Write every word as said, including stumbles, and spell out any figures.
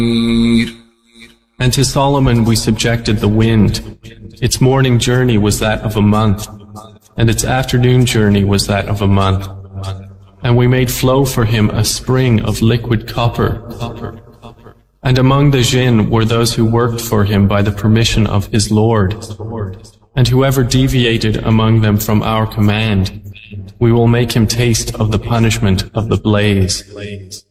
And to Solomon we subjected the wind. Its morning journey was that of a month, and its afternoon journey was that of a month. And we made flow for him a spring of liquid copper. And among the jinn were those who worked for him by the permission of his Lord. And whoever deviated among them from our command, we will make him taste of the punishment of the blaze.